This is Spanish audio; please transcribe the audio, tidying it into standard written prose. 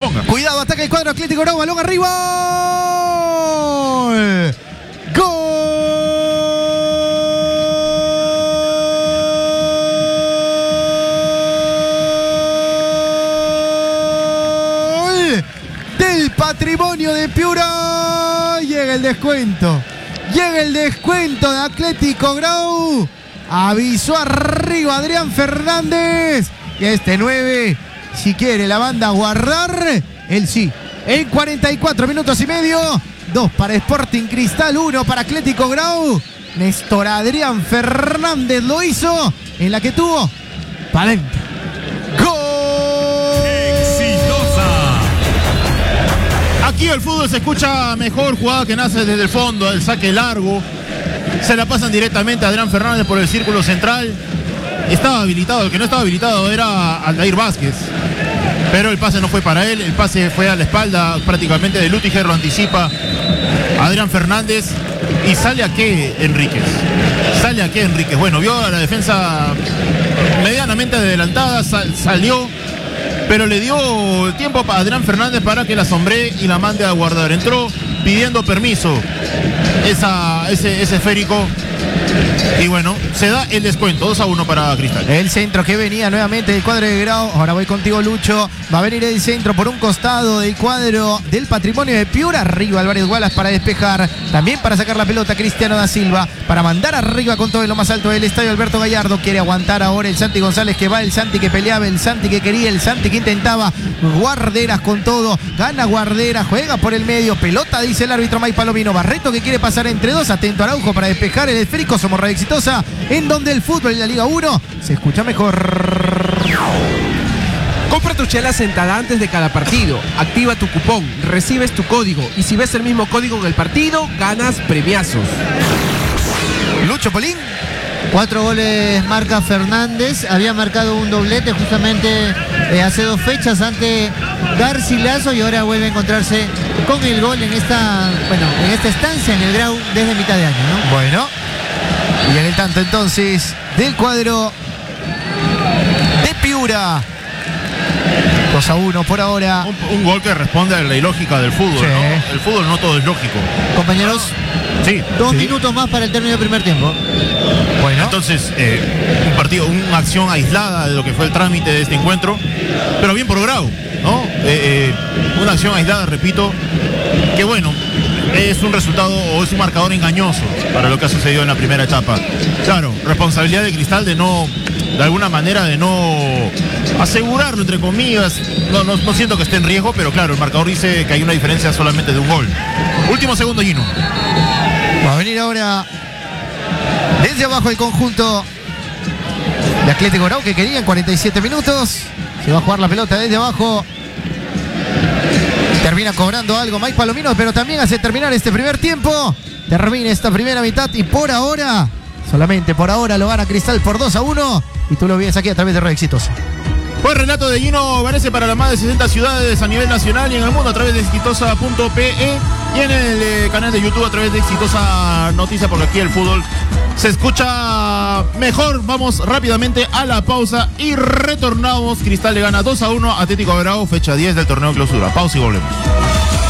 ponga. Cuidado, ataca el cuadro Atlético Grau, balón arriba. ¡Gol! Del Patrimonio de Piura. Llega el descuento. Llega el descuento de Atlético Grau. Avisó arriba Adrián Fernández. Y este 9, si quiere la banda guardar, él sí. En 44 minutos y medio, 2 para Sporting Cristal, 1 para Atlético Grau. Néstor Adrián Fernández lo hizo en la que tuvo para adentro. ¡Gol! ¡Exitosa! Aquí el fútbol se escucha mejor, jugada que nace desde el fondo, el saque largo. Se la pasan directamente a Adrián Fernández por el círculo central. Estaba habilitado, el que no estaba habilitado era Aldair Vázquez. Pero el pase no fue para él, el pase fue a la espalda prácticamente de Lutiger, lo anticipa Adrián Fernández. ¿Y sale a qué Enríquez? ¿Sale a qué Enríquez? Bueno, vio a la defensa medianamente adelantada, salió, pero le dio tiempo a Adrián Fernández para que la sombree y la mande a guardar. Entró pidiendo permiso ese esférico. Y bueno, se da el descuento, 2-1 para Cristal. El centro que venía nuevamente del cuadro de Grau. Ahora voy contigo, Lucho. Va a venir el centro por un costado del cuadro del Patrimonio de Piura. Arriba Álvarez Wallace para despejar. También para sacar la pelota Cristiano da Silva. Para mandar arriba con todo en lo más alto del estadio Alberto Gallardo. Quiere aguantar ahora el Santi González, que va, el Santi que peleaba, el Santi que quería, el Santi que intentaba. Guarderas con todo. Gana Guarderas, juega por el medio. Pelota, dice el árbitro Mike Palomino. Barreto que quiere pasar entre dos. Atento Araujo para despejar el esférico. Somos Radio Exitosa, en donde el fútbol en la Liga 1 se escucha mejor. Compra tu chela sentada antes de cada partido. Activa tu cupón, recibes tu código y si ves el mismo código en el partido, ganas premiazos. Lucho Polín. 4 goles marca Fernández. Había marcado un doblete justamente hace 2 fechas ante Garcilaso y ahora vuelve a encontrarse con el gol en esta estancia en el Grau desde mitad de año, ¿no? Bueno. Y en el tanto entonces del cuadro de Piura. 2-1 por ahora. Un gol que responde a la ilógica del fútbol, sí, ¿no? El fútbol no todo es lógico. Compañeros, sí, 2 minutos más para el término del primer tiempo. Bueno, entonces un partido, una acción aislada de lo que fue el trámite de este encuentro, pero bien por Grau, ¿no? Una acción aislada, repito, que bueno, es un resultado o es un marcador engañoso para lo que ha sucedido en la primera etapa. Claro, responsabilidad de Cristal de alguna manera de no asegurarlo, entre comillas. No siento que esté en riesgo, pero claro, el marcador dice que hay una diferencia solamente de un gol. Último segundo, Gino. Va a venir ahora desde abajo el conjunto de Atlético Grau, que quería en 47 minutos. Se va a jugar la pelota desde abajo. Termina cobrando algo Mike Palomino, pero también hace terminar este primer tiempo. Termina esta primera mitad y por ahora, solamente por ahora, lo gana Cristal por 2-1. Y tú lo ves aquí a través de Radio Exitosa. Fue el relato de Gino Varese para las más de 60 ciudades a nivel nacional y en el mundo a través de exitosa.pe y en el canal de YouTube a través de Exitosa Noticias, porque aquí el fútbol se escucha mejor. Vamos rápidamente a la pausa y retornamos. Cristal le gana 2-1 a Atlético Grau, fecha 10 del torneo clausura. Pausa y volvemos.